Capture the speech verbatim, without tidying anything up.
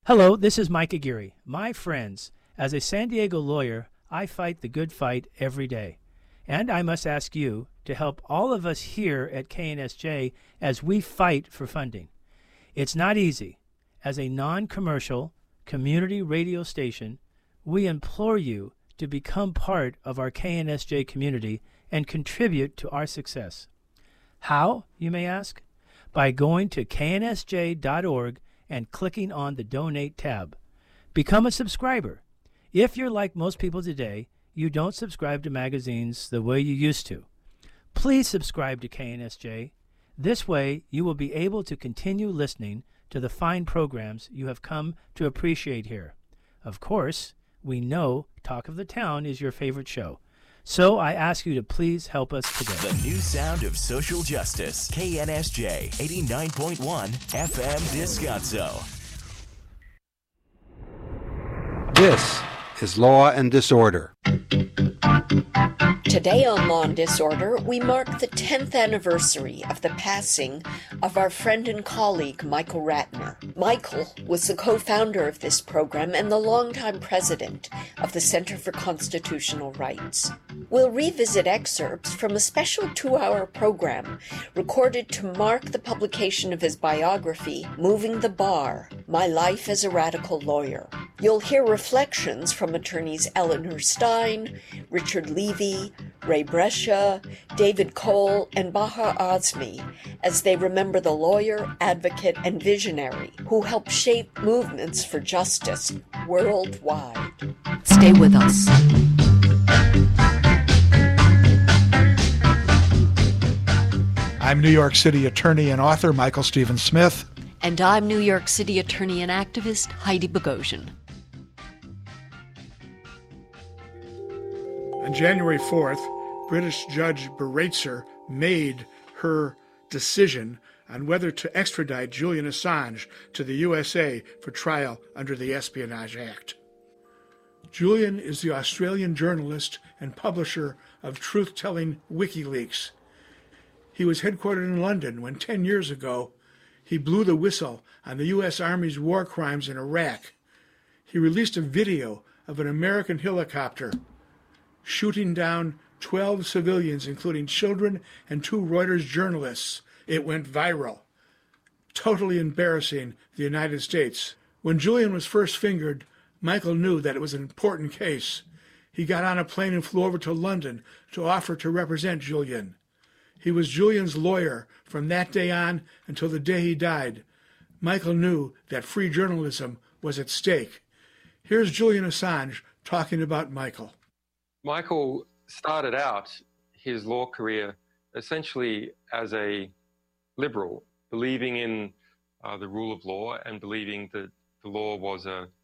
Hello, this is Mike Aguirre. My friends, as a San Diego lawyer, I fight the good fight every day. And I must ask you to help all of us here at K N S J as we fight for funding. It's not easy. As a non-commercial community radio station, we implore you to become part of our K N S J community and contribute to our success. How, you may ask? By going to K N S J dot org and clicking on the Donate tab. Become a subscriber. If you're like most people today, you don't subscribe to magazines the way you used to. Please subscribe to K N S J. This way, you will be able to continue listening to the fine programs you have come to appreciate here. Of course, we know Talk of the Town is your favorite show. So I ask you to please help us today. The new sound of social justice. K N S J eighty-nine point one F M Descanso. This is Law and Disorder. Today on Law and Disorder, we mark the tenth anniversary of the passing of our friend and colleague, Michael Ratner. Michael was the co-founder of this program and the longtime president of the Center for Constitutional Rights. We'll revisit excerpts from a special two-hour program recorded to mark the publication of his biography, Moving the Bar, My Life as a Radical Lawyer. You'll hear reflections from attorneys Eleanor Stein, Richard Levy, Ray Brescia, David Cole, and Baha Azmi as they remember the lawyer, advocate, and visionary who helped shape movements for justice worldwide. Stay with us. I'm New York City attorney and author Michael Stephen Smith. And I'm New York City attorney and activist Heidi Bogosian. On January fourth, British Judge Baraitser made her decision on whether to extradite Julian Assange to the U S A for trial under the Espionage Act. Julian is the Australian journalist and publisher of truth-telling WikiLeaks. He was headquartered in London when ten years ago he blew the whistle on the U S Army's war crimes in Iraq. He released a video of an American helicopter shooting down twelve civilians, including children and two Reuters journalists. It went viral, totally embarrassing the United States. When Julian was first fingered, Michael knew that it was an important case. He got on a plane and flew over to London to offer to represent Julian. He was Julian's lawyer from that day on until the day he died. Michael knew that free journalism was at stake. Here's Julian Assange talking about Michael. Michael started out his law career essentially as a liberal, believing in uh, the rule of law and believing that the law was a